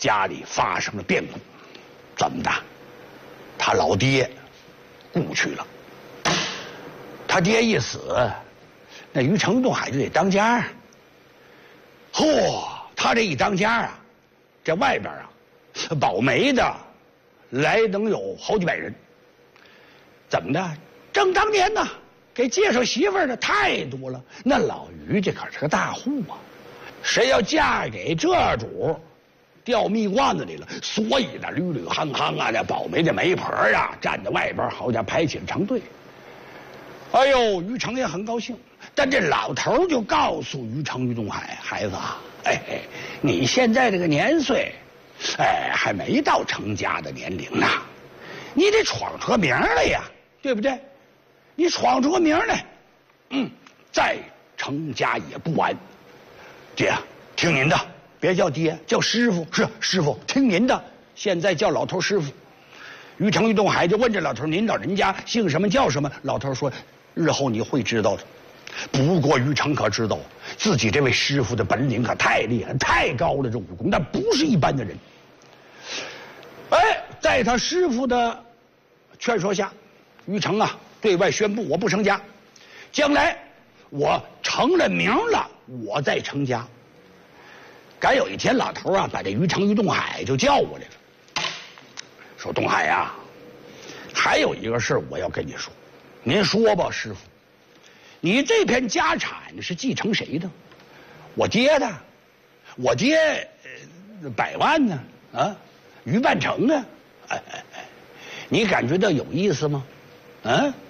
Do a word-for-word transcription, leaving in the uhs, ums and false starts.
家里发生了变故，怎么的？他老爹故去了，他爹一死，那于承东海就得当家。嚯，他这一当家啊，这外边啊，保媒的来能有好几百人。怎么的？正当年呢，给介绍媳妇儿的太多了。那老于这可是个大户啊，谁要嫁给这主，掉蜜罐子里了。所以呢，屡屡夯夯啊，这保媒的媒婆啊，站在外边，好家伙排起了长队。哎呦，于成也很高兴，但这老头就告诉于成、于东海，孩子啊，哎哎，你现在这个年岁，哎，还没到成家的年龄呢，你得闯出个名来呀，对不对？你闯出个名来，嗯，再成家也不晚。爹，听您的，别叫爹，叫师傅。是师傅，听您的。现在叫老头师傅。于成、于东海就问这老头：“您老人家姓什么叫什么？”老头说：“日后你会知道的。”不过于成可知道自己这位师傅的本领可太厉害、太高了，这武功那不是一般的人。哎，在他师傅的劝说下，于成啊对外宣布：“我不成家，将来我成了名了，我再成家。”赶有一天，老头啊把这于成、于东海就叫过来了，说：“东海呀、啊，还有一个事我要跟你说，您说吧，师傅，你这片家产是继承谁的？我爹的，我爹、呃、百万呢，啊，于半成啊，哎哎哎，你感觉到有意思吗？啊？”